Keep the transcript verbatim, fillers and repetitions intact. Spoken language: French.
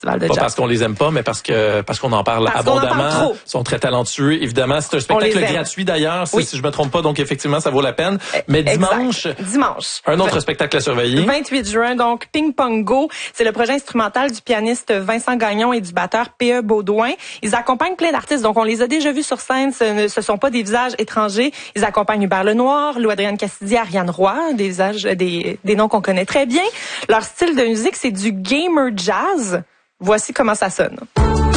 festival de Pas jazz. parce qu'on les aime pas, mais parce que parce qu'on en parle parce abondamment. Qu'on en parle trop. Ils sont très talentueux. Évidemment, c'est un spectacle gratuit d'ailleurs, si, oui. si je me trompe pas, donc effectivement, ça vaut la peine. Mais dimanche, exact. dimanche, un autre spectacle à surveiller. vingt-huit juin, donc Ping Pong Go. C'est le projet instrumental du pianiste Vincent Gagnon et du batteur P E Baudouin. Ils accompagnent plein d'artistes, donc on les a déjà vus sur scène. Ce ne ce sont pas des visages étrangers. Ils accompagnent Hubert Lenoir, Lou-Adrienne Cassidy, Ariane Roy, des visages, des, des noms qu'on connaît très bien. Leur style de musique, c'est du gamer jazz. Voici comment ça sonne.